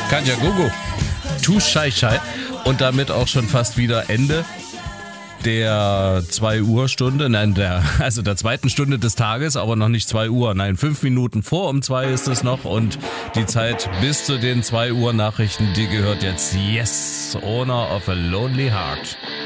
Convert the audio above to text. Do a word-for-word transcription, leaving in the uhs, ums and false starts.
Kanja Gogo. Tu Schei Schei. Und damit auch schon fast wieder Ende der zwei Uhr Stunde, nein, der, also der zweiten Stunde des Tages, aber noch nicht zwei Uhr, nein, fünf Minuten vor um zwei ist es noch und die Zeit bis zu den zwei Uhr Nachrichten, die gehört jetzt Yes, Owner of a Lonely Heart.